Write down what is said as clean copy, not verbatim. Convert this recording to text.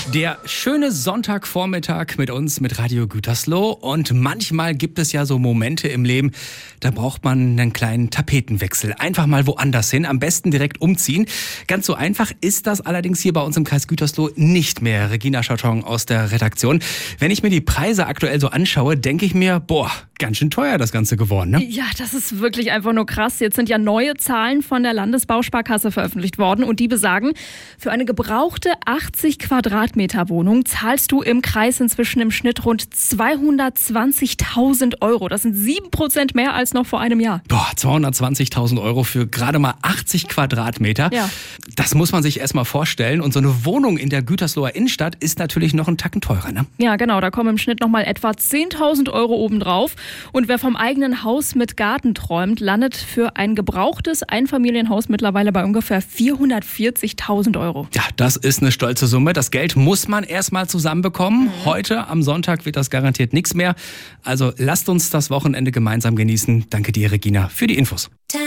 Der schöne Sonntagvormittag mit uns, mit Radio Gütersloh. Und manchmal gibt es ja so Momente im Leben, da braucht man einen kleinen Tapetenwechsel. Einfach mal woanders hin, am besten direkt umziehen. Ganz so einfach ist das allerdings hier bei uns im Kreis Gütersloh nicht mehr. Regina Charton aus der Redaktion. Wenn ich mir die Preise aktuell so anschaue, denke ich mir, ganz schön teuer das Ganze geworden, ne? Ja, das ist wirklich einfach nur krass. Jetzt sind ja neue Zahlen von der Landesbausparkasse veröffentlicht worden und die besagen, für eine gebrauchte 80 Quadratmeter Wohnung zahlst du im Kreis inzwischen im Schnitt rund 220.000 Euro. Das sind 7% mehr als noch vor einem Jahr. 220.000 Euro für gerade mal 80 Quadratmeter. Ja. Das muss man sich erstmal vorstellen. Und so eine Wohnung in der Gütersloher Innenstadt ist natürlich noch einen Tacken teurer, ne? Ja, genau. Da kommen im Schnitt nochmal etwa 10.000 Euro obendrauf. Und wer vom eigenen Haus mit Garten träumt, landet für ein gebrauchtes Einfamilienhaus mittlerweile bei ungefähr 440.000 Euro. Ja, das ist eine stolze Summe. Das Geld muss man erstmal zusammenbekommen. Heute am Sonntag wird das garantiert nichts mehr. Also lasst uns das Wochenende gemeinsam genießen. Danke dir, Regina, für die Infos.